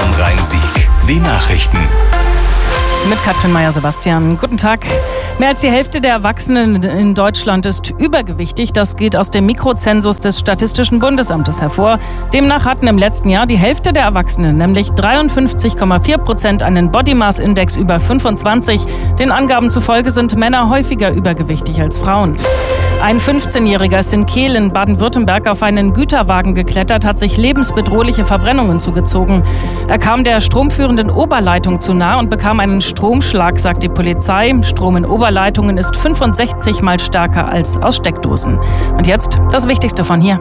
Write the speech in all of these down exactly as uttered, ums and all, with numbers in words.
Bonn-Rhein-Sieg. Die Nachrichten. Mit Katrin Meyer-Sebastian. Guten Tag. Mehr als die Hälfte der Erwachsenen in Deutschland ist übergewichtig. Das geht aus dem Mikrozensus des Statistischen Bundesamtes hervor. Demnach hatten im letzten Jahr die Hälfte der Erwachsenen, nämlich dreiundfünfzig Komma vier Prozent, einen Body Mass Index über fünfundzwanzig. Den Angaben zufolge sind Männer häufiger übergewichtig als Frauen. Ein fünfzehnjähriger ist in Kehl in Baden-Württemberg auf einen Güterwagen geklettert, hat sich lebensbedrohliche Verbrennungen zugezogen. Er kam der stromführenden Oberleitung zu nah und bekam einen Stromschlag, sagt die Polizei. Strom in Oberleitungen ist fünfundsechzig Mal stärker als aus Steckdosen. Und jetzt das Wichtigste von hier.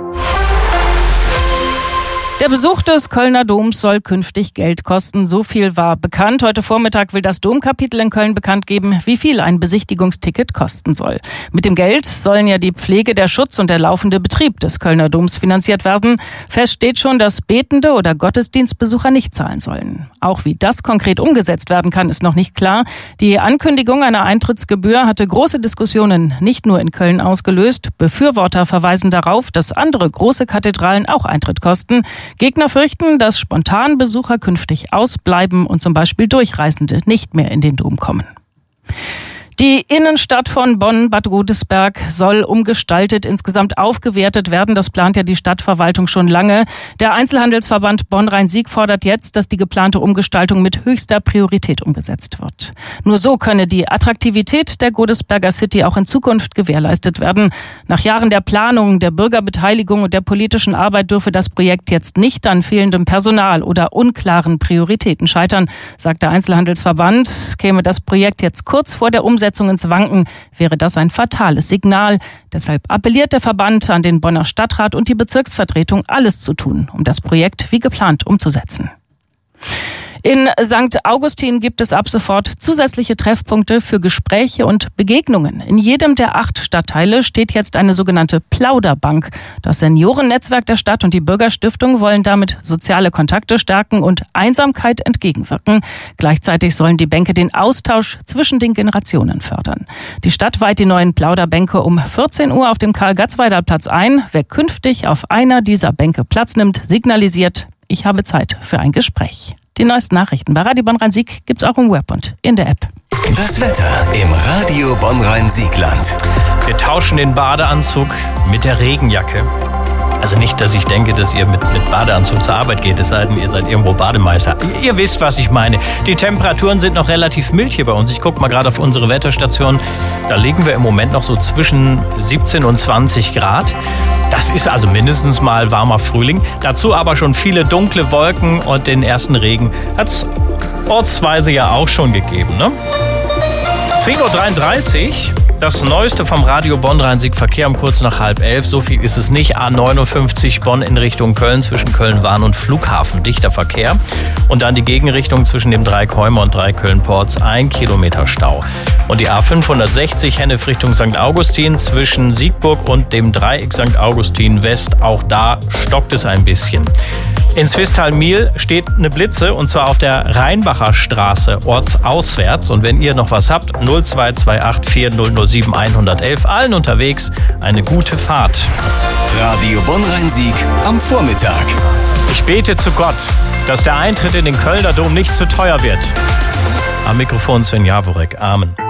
Der Besuch des Kölner Doms soll künftig Geld kosten. So viel war bekannt. Heute Vormittag will das Domkapitel in Köln bekannt geben, wie viel ein Besichtigungsticket kosten soll. Mit dem Geld sollen ja die Pflege, der Schutz und der laufende Betrieb des Kölner Doms finanziert werden. Fest steht schon, dass Betende oder Gottesdienstbesucher nicht zahlen sollen. Auch wie das konkret umgesetzt werden kann, ist noch nicht klar. Die Ankündigung einer Eintrittsgebühr hatte große Diskussionen nicht nur in Köln ausgelöst. Befürworter verweisen darauf, dass andere große Kathedralen auch Eintritt kosten. Gegner fürchten, dass Spontanbesucher künftig ausbleiben und zum Beispiel Durchreisende nicht mehr in den Dom kommen. Die Innenstadt von Bonn-Bad Godesberg soll umgestaltet, insgesamt aufgewertet werden. Das plant ja die Stadtverwaltung schon lange. Der Einzelhandelsverband Bonn-Rhein-Sieg fordert jetzt, dass die geplante Umgestaltung mit höchster Priorität umgesetzt wird. Nur so könne die Attraktivität der Godesberger City auch in Zukunft gewährleistet werden. Nach Jahren der Planung, der Bürgerbeteiligung und der politischen Arbeit dürfe das Projekt jetzt nicht an fehlendem Personal oder unklaren Prioritäten scheitern, sagt der Einzelhandelsverband. Käme das Projekt jetzt kurz vor der Umsetzung ins Wanken, wäre das ein fatales Signal. Deshalb appelliert der Verband an den Bonner Stadtrat und die Bezirksvertretung, alles zu tun, um das Projekt wie geplant umzusetzen. In Sankt Augustin gibt es ab sofort zusätzliche Treffpunkte für Gespräche und Begegnungen. In jedem der acht Stadtteile steht jetzt eine sogenannte Plauderbank. Das Seniorennetzwerk der Stadt und die Bürgerstiftung wollen damit soziale Kontakte stärken und Einsamkeit entgegenwirken. Gleichzeitig sollen die Bänke den Austausch zwischen den Generationen fördern. Die Stadt weiht die neuen Plauderbänke um vierzehn Uhr auf dem Karl-Gatzweiler-Platz ein. Wer künftig auf einer dieser Bänke Platz nimmt, signalisiert: Ich habe Zeit für ein Gespräch. Die neuesten Nachrichten bei Radio Bonn-Rhein-Sieg gibt's auch im Web und in der App. Das Wetter im Radio Bonn-Rhein-Sieg-Land. Wir tauschen den Badeanzug mit der Regenjacke. Also nicht, dass ich denke, dass ihr mit, mit Badeanzug zur Arbeit geht, es sei denn, ihr seid irgendwo Bademeister. Ihr wisst, was ich meine. Die Temperaturen sind noch relativ mild hier bei uns. Ich gucke mal gerade auf unsere Wetterstation. Da liegen wir im Moment noch so zwischen siebzehn und zwanzig Grad. Das ist also mindestens mal warmer Frühling. Dazu aber schon viele dunkle Wolken und den ersten Regen hat es ortsweise ja auch schon gegeben, ne? zehn Uhr dreiunddreißig. Das Neueste vom Radio Bonn-Rhein-Sieg, Verkehr um kurz nach halb elf. So viel ist es nicht. A neunundfünfzig Bonn in Richtung Köln zwischen Köln-Wahn und Flughafen. Dichter Verkehr. Und dann die Gegenrichtung zwischen dem Dreieck-Heumer und Dreieck-Köln-Porz. Ein Kilometer Stau. Und die A fünfhundertsechzig Hennef Richtung Sankt Augustin zwischen Siegburg und dem Dreieck Sankt Augustin West. Auch da stockt es ein bisschen. In Swisttal-Miel steht eine Blitze, und zwar auf der Rheinbacher Straße, ortsauswärts. Und wenn ihr noch was habt, null zwei zwei acht vier null null sieben eins eins eins. Allen unterwegs eine gute Fahrt. Radio Bonn-Rhein-Sieg am Vormittag. Ich bete zu Gott, dass der Eintritt in den Kölner Dom nicht zu teuer wird. Am Mikrofon Sven Jaworek. Amen.